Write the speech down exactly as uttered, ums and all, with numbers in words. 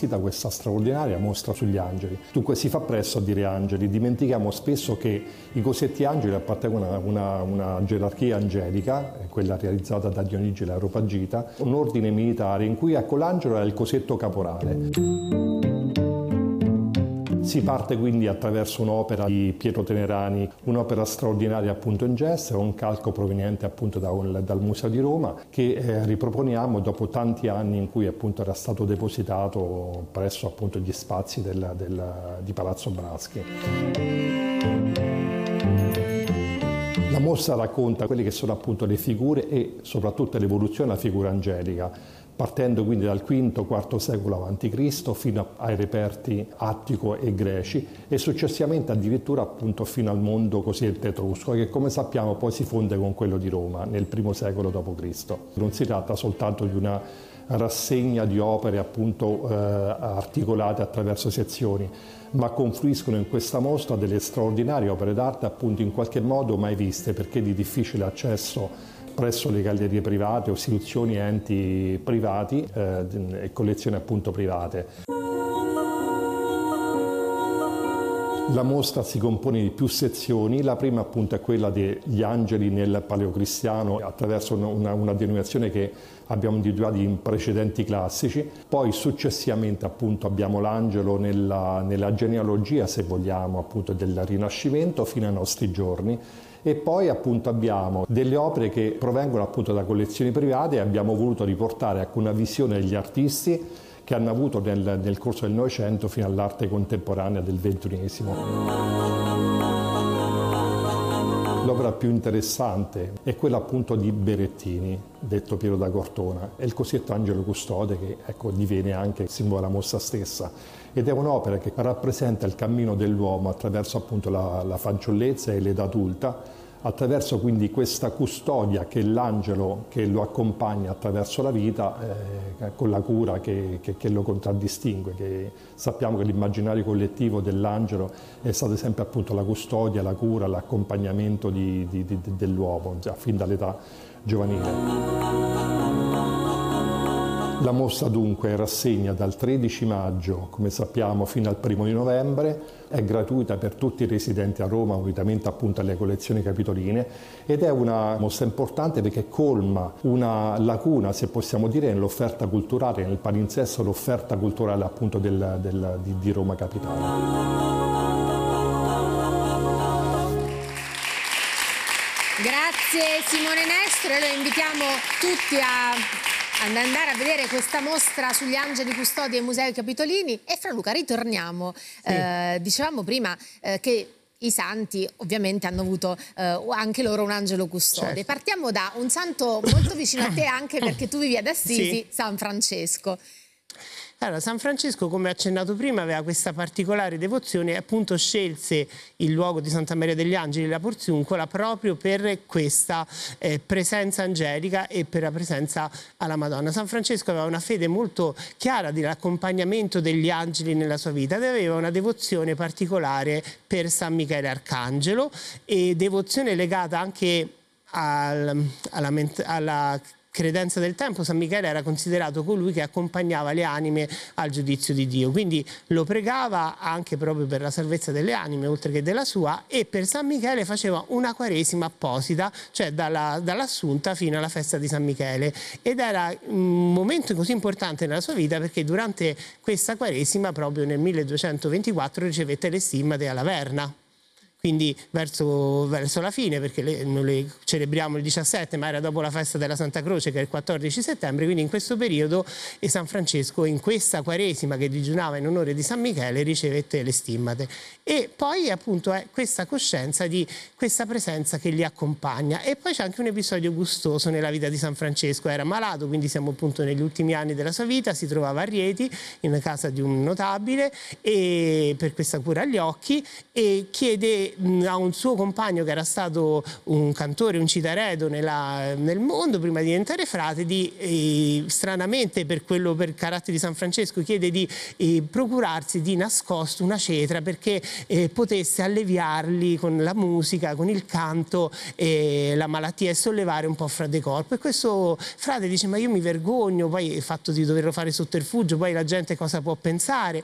allestita questa straordinaria mostra sugli angeli. Dunque si fa presto a dire angeli, dimentichiamo spesso che i cosiddetti angeli appartengono a una, una gerarchia angelica, quella realizzata da Dionigi l'Areopagita, un ordine militare in cui ecco, l'angelo è il cosiddetto caporale. Si parte quindi attraverso un'opera di Pietro Tenerani, un'opera straordinaria appunto in gesso, un calco proveniente appunto da un, dal Museo di Roma che eh, riproponiamo dopo tanti anni in cui appunto era stato depositato presso appunto gli spazi del, del, di Palazzo Braschi. La mostra racconta quelle che sono appunto le figure e soprattutto l'evoluzione della figura angelica, partendo quindi dal quinto quarto secolo avanti Cristo fino ai reperti attico e greci e successivamente addirittura appunto fino al mondo cosiddetto etrusco, che come sappiamo poi si fonde con quello di Roma nel primo secolo dopo Cristo. Non si tratta soltanto di una rassegna di opere appunto eh, articolate attraverso sezioni, ma confluiscono in questa mostra delle straordinarie opere d'arte appunto in qualche modo mai viste perché di difficile accesso presso le gallerie private o istituzioni e enti privati eh, e collezioni appunto private. La mostra si compone di più sezioni, la prima appunto è quella degli angeli nel paleocristiano attraverso una, una denominazione che abbiamo individuato in precedenti classici, poi successivamente appunto abbiamo l'angelo nella, nella genealogia se vogliamo appunto del Rinascimento fino ai nostri giorni e poi appunto abbiamo delle opere che provengono appunto da collezioni private e abbiamo voluto riportare ecco, una visione degli artisti che hanno avuto nel, nel corso del Novecento fino all'arte contemporanea del ventunesimo. L'opera più interessante è quella appunto di Berettini, detto Piero da Cortona, è il cosiddetto angelo custode che ecco, diviene anche il simbolo della mostra stessa ed è un'opera che rappresenta il cammino dell'uomo attraverso appunto la, la fanciullezza e l'età adulta, attraverso quindi questa custodia che l'angelo che lo accompagna attraverso la vita eh, con la cura che, che, che lo contraddistingue, che sappiamo che l'immaginario collettivo dell'angelo è stato sempre appunto la custodia, la cura, l'accompagnamento di, di, di, dell'uomo, già fin dall'età giovanile. La mostra dunque è rassegna dal tredici maggio, come sappiamo, fino al primo di novembre, è gratuita per tutti i residenti a Roma, unitamente appunto alle collezioni capitoline, ed è una mostra importante perché colma una lacuna, se possiamo dire, nell'offerta culturale, nel palinsesto l'offerta culturale appunto del, del, di, di Roma Capitale. Grazie Simone Nestore, lo invitiamo tutti a ad andare a vedere questa mostra sugli angeli custodi ai Musei Capitolini. E Fra Luca, ritorniamo. Sì. Eh, dicevamo prima eh, che i santi ovviamente hanno avuto eh, anche loro un angelo custode. Certo. Partiamo da un santo molto vicino a te anche perché tu vivi ad Assisi, sì. San Francesco. Allora, San Francesco, come accennato prima, aveva questa particolare devozione e appunto scelse il luogo di Santa Maria degli Angeli, la Porziuncola, proprio per questa eh, presenza angelica e per la presenza alla Madonna. San Francesco aveva una fede molto chiara dell'accompagnamento degli angeli nella sua vita ed aveva una devozione particolare per San Michele Arcangelo e devozione legata anche al, alla, alla credenza del tempo. San Michele era considerato colui che accompagnava le anime al giudizio di Dio, quindi lo pregava anche proprio per la salvezza delle anime oltre che della sua, e per San Michele faceva una quaresima apposita, cioè dalla, dall'Assunta fino alla festa di San Michele, ed era un momento così importante nella sua vita perché durante questa quaresima proprio nel milleduecentoventiquattro ricevette le stimmate alla Verna. Quindi verso, verso la fine, perché le, noi le celebriamo il diciassette, ma era dopo la festa della Santa Croce che è il quattordici settembre, quindi in questo periodo e San Francesco in questa quaresima che digiunava in onore di San Michele ricevette le stimmate. E poi appunto è questa coscienza di questa presenza che li accompagna. E poi c'è anche un episodio gustoso nella vita di San Francesco, era malato, quindi siamo appunto negli ultimi anni della sua vita, si trovava a Rieti in casa di un notabile e per questa cura agli occhi e chiede e mh, ha un suo compagno che era stato un cantore, un citaredo nella, nel mondo prima di diventare frate, di, eh, stranamente per quello, per carattere di San Francesco, chiede di eh, procurarsi di nascosto una cetra perché eh, potesse alleviarli con la musica, con il canto, eh, la malattia e sollevare un po' Frate Corpo. E questo frate dice: ma io mi vergogno, poi il fatto di doverlo fare sotterfugio, poi la gente cosa può pensare?